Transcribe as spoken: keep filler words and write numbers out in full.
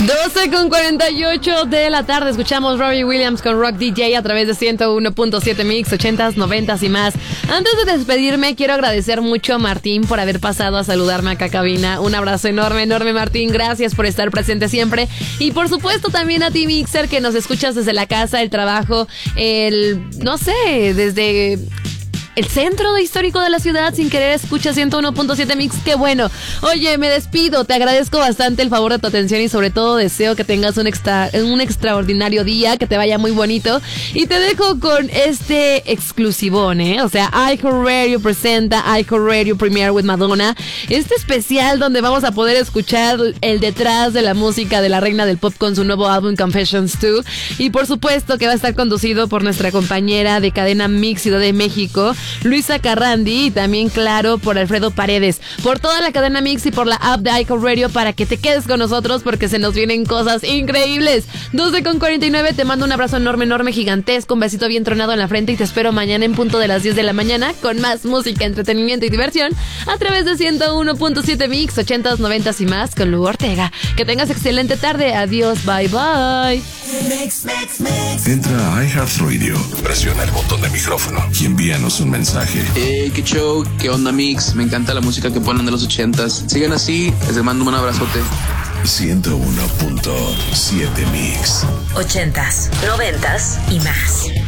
doce con cuarenta y ocho de la tarde. Escuchamos Robbie Williams con Rock D J a través de ciento uno punto siete Mix, ochentas, noventas y más. Antes de despedirme, quiero agradecer mucho a Martín por haber pasado a saludarme acá a cabina. Un abrazo enorme, enorme, Martín. Gracias por estar presente siempre. Y por supuesto también a ti, Mixer, que nos escuchas desde la casa, el trabajo, el... no sé, desde... el centro histórico de la ciudad, sin querer escucha ciento uno punto siete Mix, qué bueno. Oye, me despido, te agradezco bastante el favor de tu atención y sobre todo deseo que tengas un, extra, un extraordinario día, que te vaya muy bonito. Y te dejo con este exclusivón, ¿eh? O sea, iHeartRadio presenta iHeartRadio Premiere with Madonna. Este especial donde vamos a poder escuchar el detrás de la música de la reina del pop con su nuevo álbum Confessions dos. Y por supuesto que va a estar conducido por nuestra compañera de Cadena Mix Ciudad de México, Luisa Carrandi, y también, claro, por Alfredo Paredes, por toda la Cadena Mix y por la app de iHeartRadio, para que te quedes con nosotros porque se nos vienen cosas increíbles. doce con cuarenta y nueve, te mando un abrazo enorme, enorme, gigantesco, un besito bien tronado en la frente y te espero mañana en punto de las diez de la mañana con más música, entretenimiento y diversión a través de ciento uno punto siete Mix, ochentas, noventas y más con Lu Ortega. Que tengas excelente tarde, adiós, bye bye. Mix, mix, mix. Entra a iHeartRadio, presiona el botón de micrófono y envíanos un mensaje. Hey, qué show, qué onda, Mix. Me encanta la música que ponen de los ochentas. Sigan así, les mando un abrazote. ciento uno punto siete Mix. Ochentas, noventas y más.